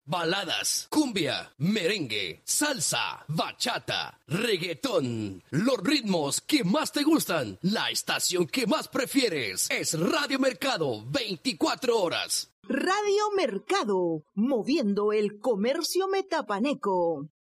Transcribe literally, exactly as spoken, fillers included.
Baladas, cumbia, merengue, salsa, bachata, reggaetón. Los ritmos que más te gustan, la estación que más prefieres es Radio Mercado, veinticuatro horas. Radio Mercado, moviendo el comercio metapaneco.